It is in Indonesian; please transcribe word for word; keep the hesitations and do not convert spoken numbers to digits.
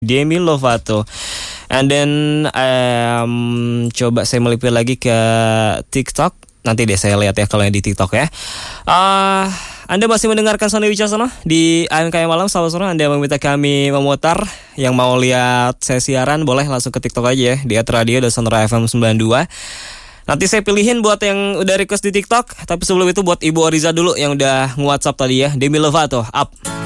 Demi Lovato. And then um, coba saya melipir lagi ke TikTok. Nanti deh saya lihat ya kalau yang di TikTok ya. Uh, Anda masih mendengarkan Sonny Wicaksono di A M K Malam. Selamat sore. Anda meminta kami memutar. Yang mau lihat saya siaran boleh langsung ke TikTok aja ya. Di at radio Sonora F M sembilan puluh dua. Nanti saya pilihin buat yang udah request di TikTok. Tapi sebelum itu buat Ibu Oriza dulu yang udah nge-WhatsApp tadi ya. Demi Lovato, up.